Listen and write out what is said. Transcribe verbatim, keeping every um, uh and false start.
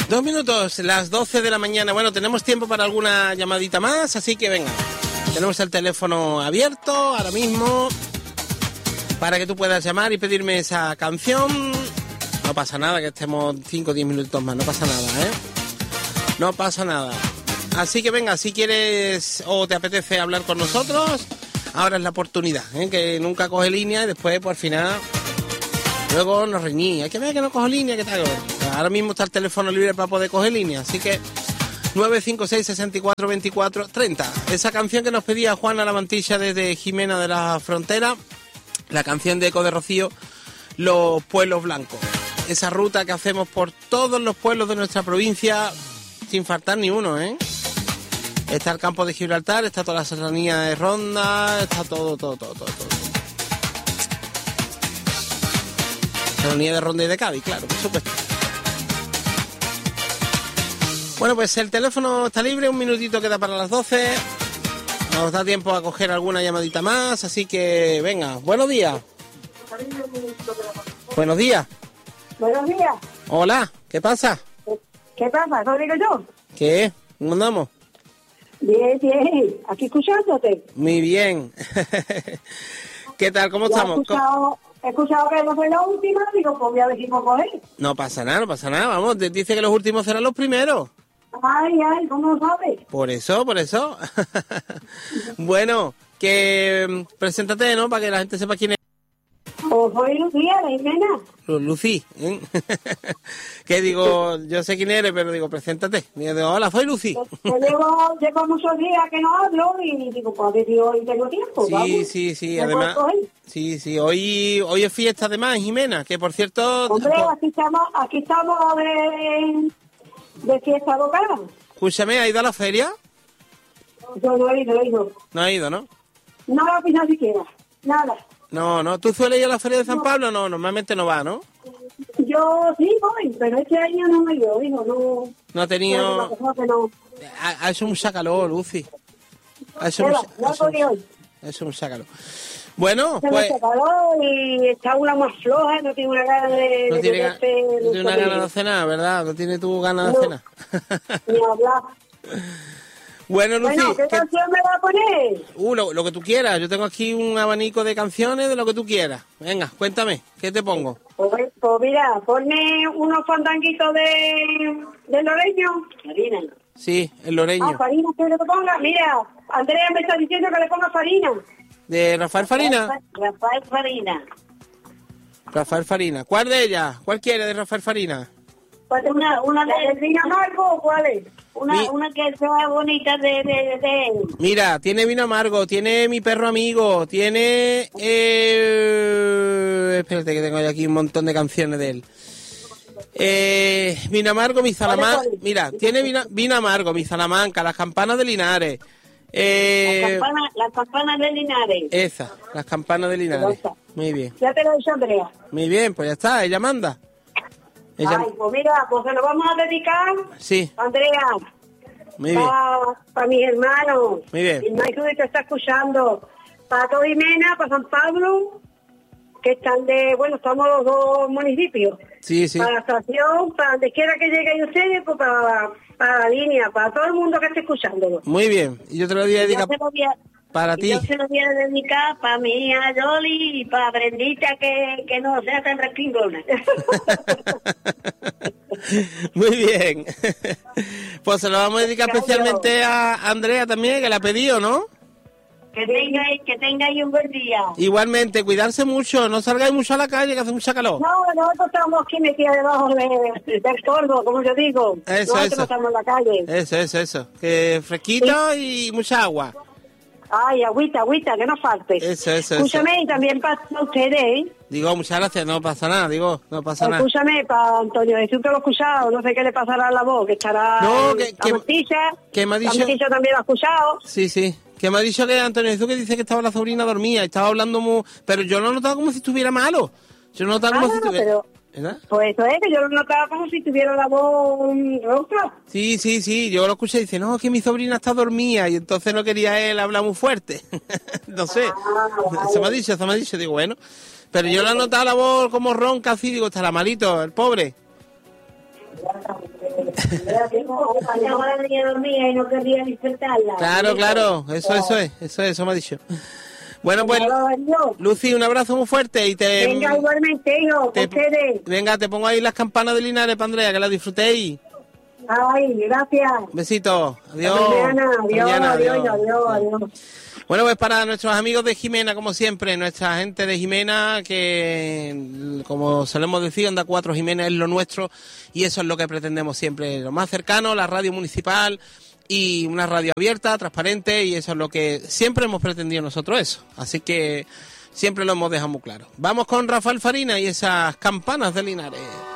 Dos minutos, las doce de la mañana. Bueno, tenemos tiempo para alguna llamadita más, así que venga. Tenemos el teléfono abierto ahora mismo para que tú puedas llamar y pedirme esa canción. No pasa nada que estemos cinco o diez minutos más, no pasa nada, ¿eh? No pasa nada. Así que venga, si quieres o te apetece hablar con nosotros, ahora es la oportunidad, ¿eh? Que nunca coge línea y después, por al final, luego nos reñí. Hay que ver que no cojo línea, ¿qué tal? Ahora mismo está el teléfono libre para poder coger línea, así que nueve cinco seis, seis cuatro, veinticuatro, treinta. Esa canción que nos pedía Juana La Mantilla desde Jimena de la Frontera, la canción de Eco de Rocío, Los Pueblos Blancos. Esa ruta que hacemos por todos los pueblos de nuestra provincia, sin faltar ni uno, ¿eh? Está el campo de Gibraltar, está toda la serranía de Ronda, está todo, todo, todo, todo, todo. Serranía de Ronda y de Cádiz, claro, por supuesto. Bueno, pues el teléfono está libre, un minutito queda para las doce. Nos da tiempo a coger alguna llamadita más, así que venga, buenos días. Buenos días. Buenos días. Hola, ¿qué pasa? ¿Qué pasa? ¿Eso digo yo? ¿Qué? ¿Cómo andamos? Bien, bien. Aquí escuchándote. Muy bien. ¿Qué tal? ¿Cómo Ya estamos? He escuchado, he escuchado que no fue la última, digo, pues voy a ver si puedo coger. No pasa nada, no pasa nada. Vamos, te dice que los últimos serán los primeros. Ay, ay, ¿cómo lo sabes? Por eso, por eso. Bueno, que mm, preséntate, ¿no? Para que la gente sepa quién es. Pues soy Lucía, la Jimena. Lu- Lucy, ¿eh? Que digo, yo sé quién eres, pero digo, preséntate. Digo, hola, soy Lucy. Yo llevo, llevo muchos días que no hablo y digo, pues a ver si hoy tengo tiempo. Sí, vamos. sí, sí, ¿Me además. puedo coger? Sí, sí, hoy hoy es fiesta además, Jimena, que por cierto. Hombre, po- aquí estamos, aquí estamos de, de fiesta local. Escúchame, ¿ha ido a la feria? Yo no he ido, no he ido. No ha ido, ¿no? No lo he pisado siquiera, nada. No, no. ¿Tú sueles ir a la feria de San Pablo? No, normalmente no va, ¿no? Yo sí voy, pero este año no me he ido, digo, no. No ha tenido. No, no, no, no. Ha, ha hecho mucha calor, Lucy. Ha hecho Nada, mucha, no ha he hecho podido mucha- ir. ha hecho mucha calor. Bueno, Se me pues. hace calor y está una más floja, no tiene una gana de... No de tiene, ga- meterte no en tiene el una gana de colegio. cenar, ¿verdad? No tiene tu ganas de No. cenar. Ni hablar. Bueno, Lucy, Bueno, ¿qué ¿qué- canción me va a poner? uh, lo, lo que tú quieras. Yo tengo aquí un abanico de canciones de lo que tú quieras. Venga, cuéntame, ¿qué te pongo? Pues, pues mira, ponme unos fandanguitos de, de Loreño. Farina. Sí, el Ah, Loreño. Farina, ¿quieres que te ponga? Mira, Andrea me está diciendo que le ponga Farina. ¿De Rafael Farina? Rafael Farina. Rafael Farina. ¿Cuál de ellas? ¿Cuál quiere de Rafael Farina? Una, una de vino amargo o cuál es? Una, Mi- una que sea bonita de, de, de él. Mira, tiene Vino Amargo, tiene Mi Perro Amigo, tiene... Eh... Espérate que tengo aquí un montón de canciones de él. Eh, Vino Amargo, Mi Salamanca... ¿Cuál es, cuál es? Mira, tiene vino, vino Amargo, Mi Salamanca, Las Campanas de Linares. Eh... Las campanas, las campanas de Linares. Esa, Las Campanas de Linares. Muy bien, Ya te lo he dicho, Andrea. muy bien, pues ya está, ella manda. Ella... Ay, pues mira, pues se lo vamos a dedicar, Sí, Andrea, muy bien, para mis hermanos. muy bien. Y Maestro que te está escuchando. Para todo Jimena, para San Pablo, que están de, bueno, estamos los dos municipios. Sí, sí. Para la estación, para donde quiera que lleguen ustedes, pues para, para la línea, para todo el mundo que esté escuchándolo. Muy bien, y yo te lo voy a Yo dedicar se lo voy a- para y ti. Yo se lo voy a dedicar para mi hija Yoli y para Brendita que, que no sea tan respingona. Muy bien. Pues se lo vamos a dedicar Claro. especialmente a Andrea también, que la ha pedido, ¿no? que tengáis que tengáis un buen día. Igualmente, cuidarse mucho, no salgáis mucho a la calle, que hace mucha calor. No, nosotros estamos aquí metidos debajo de, del tordo, como yo digo. Eso, nosotros eso. no estamos en la calle. Eso, eso, eso. Que fresquito y mucha agua. Ay, agüita, agüita, que no falte. Eso, eso, eso. Escúchame, y también para ustedes, ¿eh? Digo, muchas gracias, no pasa nada, digo, no pasa nada. Escúchame, para Antonio Jesús, que lo he escuchado, no sé qué le pasará a la voz, que estará... No, que- que- la Morticia, que me ha dicho- la Morticia también lo ha escuchado. Sí, sí. Que me ha dicho que Antonio Jesús que dice que estaba la sobrina dormida y estaba hablando muy... Pero yo lo he notado como si estuviera malo. Yo lo he notado como Ah, si estuviera... pero- ¿Verdad? Pues eso es, que yo lo notaba como si tuviera la voz mm, ronca. Sí, sí, sí, yo lo escuché y dice, no, que mi sobrina está dormida y entonces no quería él hablar muy fuerte. No sé, Ah, se me ha dicho, se me ha dicho, digo, bueno. Pero yo le he notado la voz como ronca así, digo, estará malito, el pobre. y no querría despertarla. Claro, claro, eso, eso es, eso es, eso me ha dicho. Bueno, pues, Lucy, un abrazo muy fuerte y te... Venga, igualmente, hijo, te, ustedes. Venga, te pongo ahí las campanas de Linares, para Andrea, que las disfrutéis. Ay, gracias. Besitos. Adiós. Mañana, adiós, Mañana, adiós, adiós, adiós, adiós. Bueno, pues para nuestros amigos de Jimena, como siempre, nuestra gente de Jimena, que como solemos decir, Onda cuatro Jimena es lo nuestro y eso es lo que pretendemos siempre, lo más cercano, la radio municipal y una radio abierta, transparente, y eso es lo que siempre hemos pretendido nosotros, eso. Así que siempre lo hemos dejado muy claro. Vamos con Rafael Farina y esas campanas de Linares.